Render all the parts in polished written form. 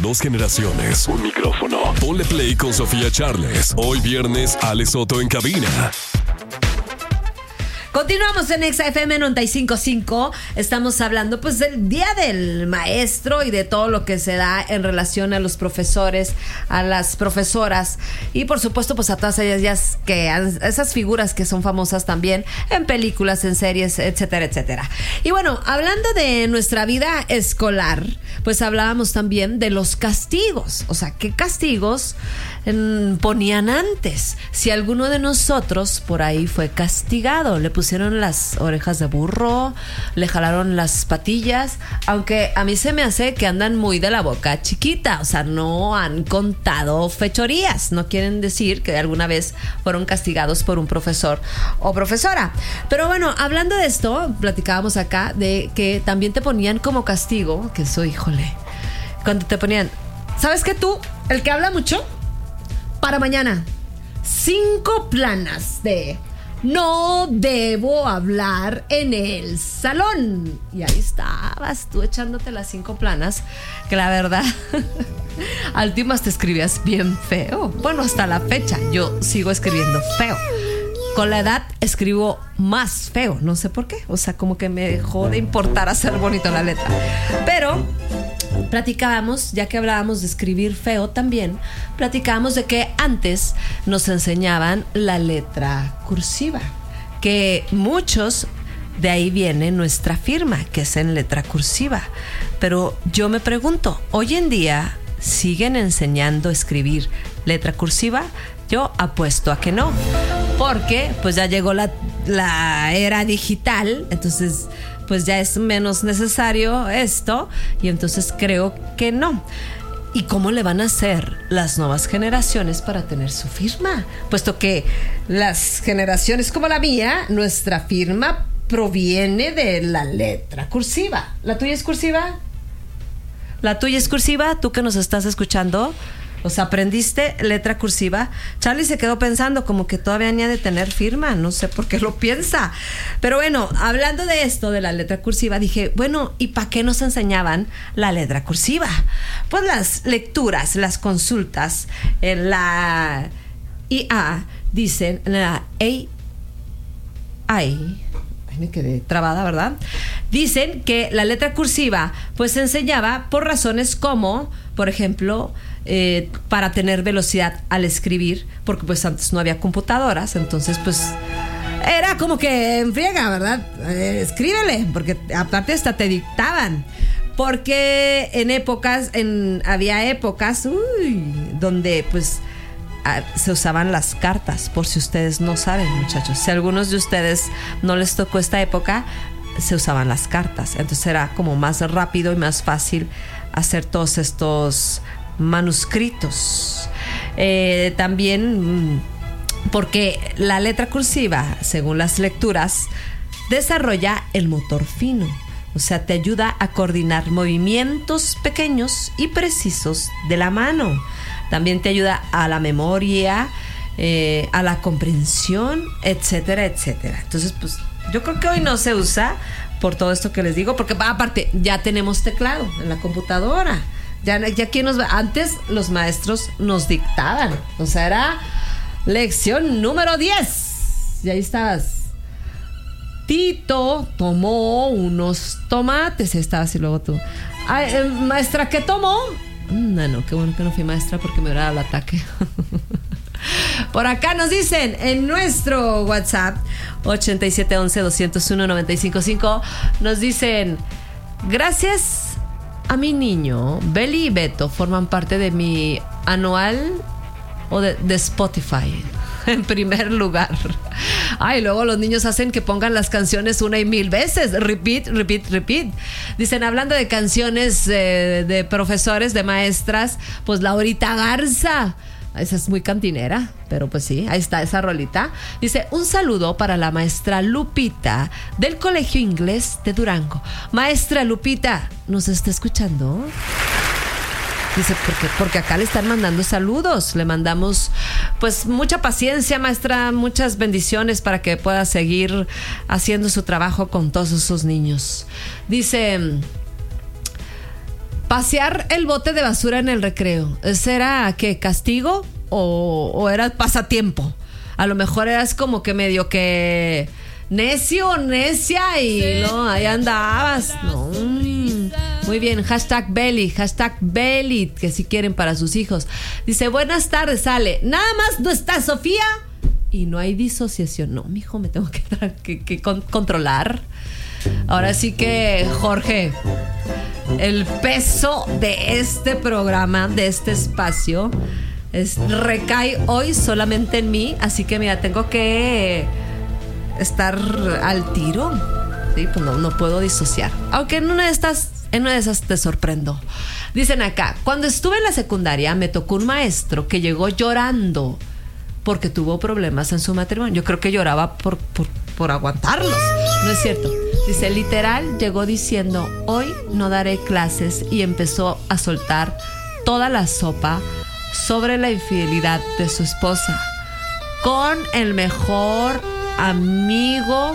2 generaciones, un micrófono. Ponle play con Sofía Charles. Hoy viernes, Ale Soto en cabina. Continuamos en Exa FM 95.5. Estamos hablando pues del Día del Maestro y de todo lo que se da en relación a los profesores, a las profesoras y por supuesto pues a todas ellas esas figuras que son famosas también en películas, en series, etcétera, etcétera. Y bueno, hablando de nuestra vida escolar, pues hablábamos también de los castigos. O sea, ¿qué castigos ponían antes? Si alguno de nosotros por ahí fue castigado, le pusieron las orejas de burro, le jalaron las patillas, aunque a mí se me hace que andan muy de la boca chiquita, o sea, no han contado fechorías, no quieren decir que alguna vez fueron castigados por un profesor o profesora. Pero bueno, hablando de esto, platicábamos acá de que también te ponían como castigo, que eso, híjole, cuando te ponían, ¿sabes qué tú? El que habla mucho, para mañana, 5 planas de no debo hablar en el salón. Y ahí estabas tú echándote las 5 planas, que la verdad, al últimas te escribías bien feo. Bueno, hasta la fecha yo sigo escribiendo feo. Con la edad escribo más feo, no sé por qué. O sea, como que me dejó de importar hacer bonito la letra. Pero platicábamos, ya que hablábamos de escribir feo también, platicábamos de que antes nos enseñaban la letra cursiva, que muchos de ahí viene nuestra firma, que es en letra cursiva. Pero yo me pregunto, ¿hoy en día siguen enseñando a escribir letra cursiva? Yo apuesto a que no, porque pues ya llegó la era digital, entonces pues ya es menos necesario esto, y entonces creo que no. ¿Y cómo le van a hacer las nuevas generaciones para tener su firma? Puesto que las generaciones como la mía, nuestra firma proviene de la letra cursiva. ¿La tuya es cursiva? ¿La tuya es cursiva? ¿Tú que nos estás escuchando? O sea, ¿aprendiste letra cursiva? Charlie se quedó pensando como que todavía ni ha de tener firma. No sé por qué lo piensa. Pero bueno, hablando de esto, de la letra cursiva, dije, bueno, ¿y para qué nos enseñaban la letra cursiva? Pues las lecturas, las consultas, la IA, dicen, la AI, me quedé trabada, ¿verdad? Dicen que la letra cursiva pues se enseñaba por razones como, por ejemplo, para tener velocidad al escribir, porque pues antes no había computadoras, entonces pues era como que en friega, ¿verdad? Escríbele, porque aparte hasta te dictaban. Porque había épocas donde pues se usaban las cartas, por si ustedes no saben, muchachos. Si a algunos de ustedes no les tocó esta época, se usaban las cartas. Entonces era como más rápido y más fácil hacer todos estos manuscritos. También porque la letra cursiva, según las lecturas, desarrolla el motor fino. O sea, te ayuda a coordinar movimientos pequeños y precisos de la mano. También te ayuda a la memoria, a la comprensión, etcétera, etcétera. Entonces, pues, yo creo que hoy no se usa por todo esto que les digo, porque aparte ya tenemos teclado en la computadora. Ya quién nos va. Antes los maestros nos dictaban. O sea, era lección número 10. Y ahí estabas. Tito tomó unos tomates. Ahí estabas y luego tú. Ay, maestra, ¿qué tomó? No, qué bueno que no fui maestra porque me hubiera dado el ataque. Por acá nos dicen en nuestro WhatsApp 8711-201-955, nos dicen: gracias a mi niño, Beli y Beto forman parte de mi anual o de Spotify. En primer lugar. Ay, luego los niños hacen que pongan las canciones 1 y 1000 veces. Repeat. Dicen, hablando de canciones de profesores, de maestras, pues Laurita Garza. Esa es muy cantinera, pero pues sí, ahí está esa rolita. Dice, un saludo para la maestra Lupita del Colegio Inglés de Durango. Maestra Lupita, ¿nos está escuchando? Dice, porque acá le están mandando saludos. Le mandamos pues mucha paciencia, maestra, muchas bendiciones para que pueda seguir haciendo su trabajo con todos esos niños. Dice, pasear el bote de basura en el recreo, ¿ese era qué, castigo o era pasatiempo? A lo mejor eras como que medio que necio o necia y no, ahí andabas. No. Muy bien, #Belly, que si quieren para sus hijos. Dice, buenas tardes, Ale. Nada más no está Sofía y no hay disociación. No, mijo, me tengo que controlar. Ahora sí que, Jorge, el peso de este programa, de este espacio, recae hoy solamente en mí. Así que, mira, tengo que estar al tiro. Sí, pues no puedo disociar. Aunque en una de esas te sorprendo. Dicen acá, cuando estuve en la secundaria me tocó un maestro que llegó llorando porque tuvo problemas en su matrimonio. Yo creo que lloraba por aguantarlos. No es cierto. Dice, literal, llegó diciendo, hoy no daré clases, y empezó a soltar toda la sopa sobre la infidelidad de su esposa con el mejor amigo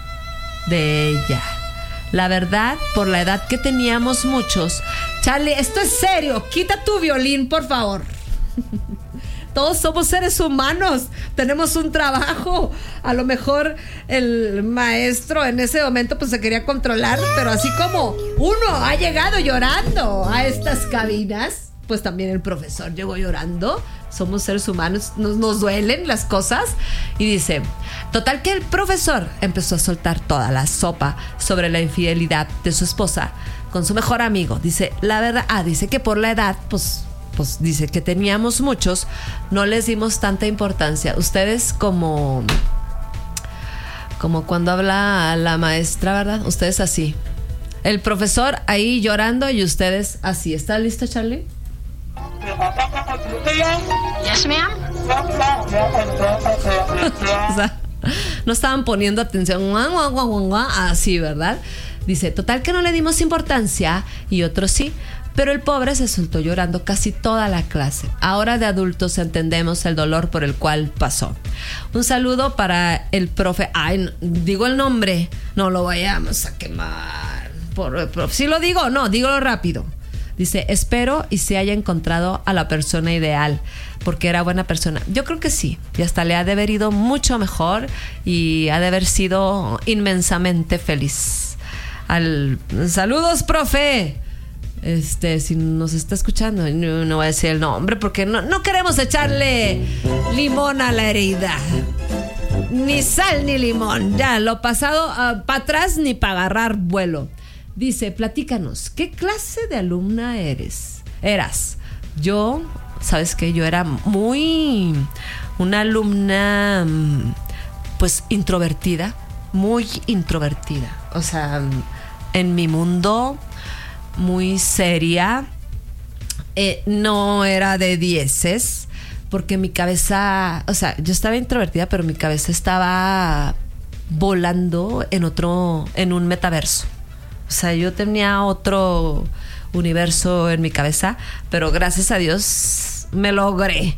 de ella. La verdad, por la edad que teníamos muchos. Charlie, esto es serio. Quita tu violín, por favor. Todos somos seres humanos, tenemos un trabajo. A lo mejor el maestro en ese momento pues se quería controlar, pero así como uno ha llegado llorando a estas cabinas, pues también el profesor llegó llorando. Somos seres humanos, nos duelen las cosas. Y dice, total que el profesor empezó a soltar toda la sopa sobre la infidelidad de su esposa con su mejor amigo. Dice, la verdad, dice que por la edad, pues dice que teníamos muchos, no les dimos tanta importancia. Ustedes como cuando habla la maestra, ¿verdad? Ustedes así. El profesor ahí llorando y ustedes así. ¿Está listo, Charlie? Yes, ma'am. O sea, no estaban poniendo atención. Así, ¿verdad? Dice, total que no le dimos importancia y otros sí. Pero el pobre se soltó llorando casi toda la clase. Ahora de adultos entendemos el dolor por el cual pasó. Un saludo para el profe. Digo el nombre. No lo vayamos a quemar. Si lo digo, no, dígalo rápido. Dice, espero y se haya encontrado a la persona ideal, porque era buena persona. Yo creo que sí. Y hasta le ha de haber ido mucho mejor y ha de haber sido inmensamente feliz. Saludos, profe. Si nos está escuchando, no voy a decir el nombre porque no queremos echarle limón a la herida. Ni sal ni limón. Ya, lo pasado para atrás ni para agarrar vuelo. Dice, platícanos, ¿qué clase de alumna eras? Yo, ¿sabes qué? Yo era una alumna, pues, introvertida. Muy introvertida. O sea, en mi mundo, muy seria. No era de dieces, porque mi cabeza, o sea, yo estaba introvertida, pero mi cabeza estaba volando en un metaverso. O sea, yo tenía otro universo en mi cabeza, pero gracias a Dios me logré.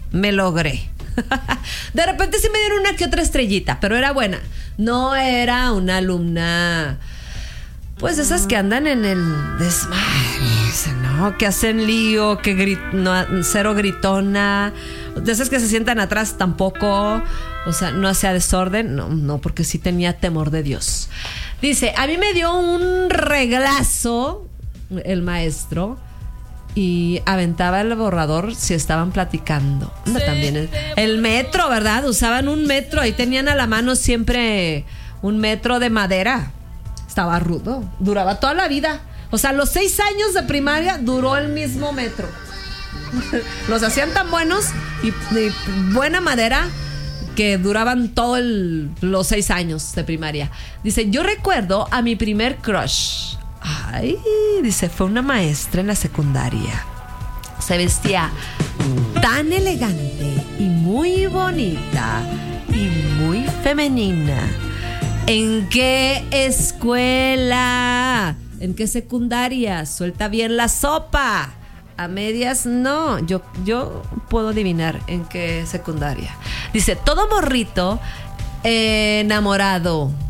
De repente sí me dieron una que otra estrellita, pero era buena. No era una alumna, pues esas que andan en el desmadre, ¿no? Que hacen lío, cero gritona. De esas que se sientan atrás tampoco. O sea, no hacía desorden. No, porque sí tenía temor de Dios. Dice, a mí me dio un reglazo el maestro y aventaba el borrador si estaban platicando. También el metro, ¿verdad? Usaban un metro. Ahí tenían a la mano siempre un metro de madera. Estaba rudo. Duraba toda la vida. O sea, los 6 años de primaria duró el mismo metro. Los hacían tan buenos y buena madera que duraban todos los 6 años de primaria. Dice, yo recuerdo a mi primer crush. Dice, fue una maestra en la secundaria. Se vestía tan elegante y muy bonita y muy femenina. ¿En qué escuela? ¿En qué secundaria? Suelta bien la sopa. A medias no. Yo puedo adivinar en qué secundaria. Dice, todo morrito enamorado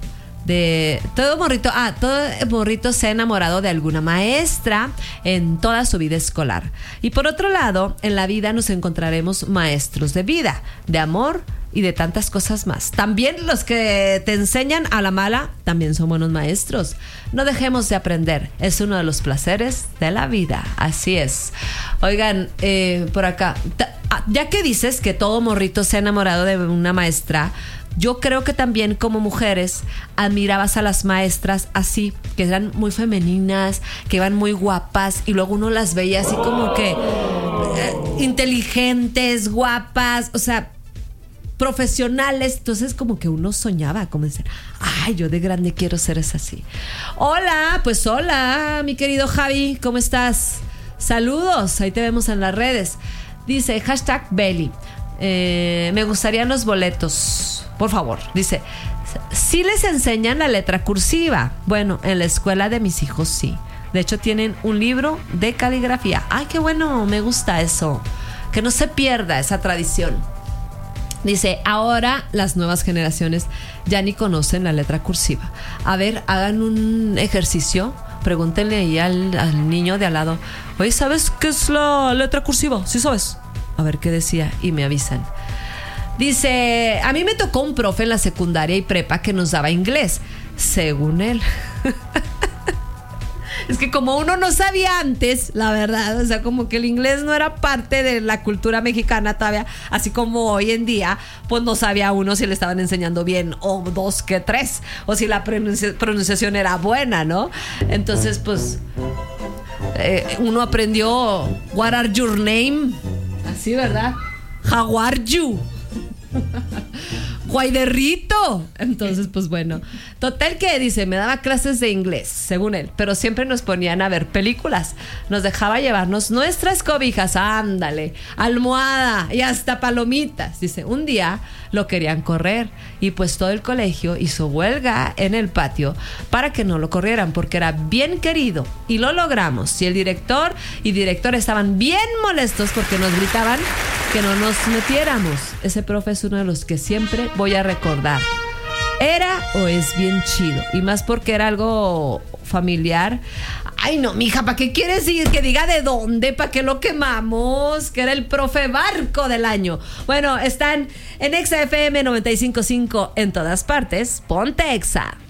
todo morrito se ha enamorado de alguna maestra en toda su vida escolar. Y por otro lado, en la vida nos encontraremos maestros de vida, de amor y de tantas cosas más. También los que te enseñan a la mala también son buenos maestros. No dejemos de aprender. Es uno de los placeres de la vida. Así es. Oigan, por acá, ya que dices que todo morrito se ha enamorado de una maestra, yo creo que también como mujeres admirabas a las maestras así, que eran muy femeninas, que iban muy guapas, y luego uno las veía así como que inteligentes, guapas, o sea, profesionales. Entonces como que uno soñaba, como decir, ay, yo de grande quiero ser así. Hola, pues hola, mi querido Javi, ¿cómo estás? Saludos, ahí te vemos en las redes. Dice, #Belly, me gustarían los boletos, por favor. Dice, ¿sí les enseñan la letra cursiva? Bueno, en la escuela de mis hijos sí. De hecho tienen un libro de caligrafía. Ay, qué bueno, me gusta eso, que no se pierda esa tradición. Dice, ahora las nuevas generaciones ya ni conocen la letra cursiva. A ver, hagan un ejercicio. Pregúntenle ahí al niño de al lado, oye, ¿sabes qué es la letra cursiva? ¿Sí sabes? A ver qué decía y me avisan. Dice, a mí me tocó un profe en la secundaria y prepa que nos daba inglés, según él. Es que como uno no sabía antes, la verdad, o sea, como que el inglés no era parte de la cultura mexicana todavía, así como hoy en día, pues no sabía uno si le estaban enseñando bien o 2 que 3, o si la pronunciación era buena, ¿no? Entonces, pues, uno aprendió, what are your name? Así, ¿verdad? How are you? Guayderrito. Entonces, pues bueno, total que dice, me daba clases de inglés, según él, pero siempre nos ponían a ver películas, nos dejaba llevarnos nuestras cobijas, ándale, almohada y hasta palomitas. Dice, un día lo querían correr y pues todo el colegio hizo huelga en el patio para que no lo corrieran porque era bien querido, y lo logramos. Y el director y directora estaban bien molestos porque nos gritaban que no nos metiéramos. Ese profe es uno de los que siempre voy a recordar. Era o es bien chido, y más porque era algo familiar. Ay, no, mija, ¿para qué quieres ir? Que diga de dónde, ¿para qué lo quemamos? Que era el profe Barco del año. Bueno, están en Exa FM 95.5 en todas partes. Ponte Exa.